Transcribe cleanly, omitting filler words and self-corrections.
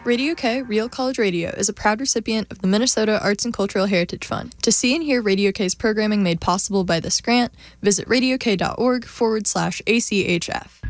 Radio K, Real College Radio, is a proud recipient of the Minnesota Arts and Cultural Heritage Fund. To see and hear Radio K's programming made possible by this grant, visit radiok.org/ACHF.